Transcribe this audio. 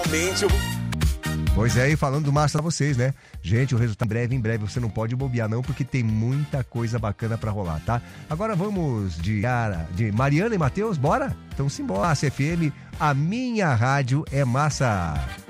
realmente eu... Pois é, e falando do Massa pra vocês, né? Gente, o resultado em breve, você não pode bobear não, porque tem muita coisa bacana pra rolar, tá? Agora vamos de Mariana e Matheus, bora? Então simbora, Massa FM, a minha rádio é massa.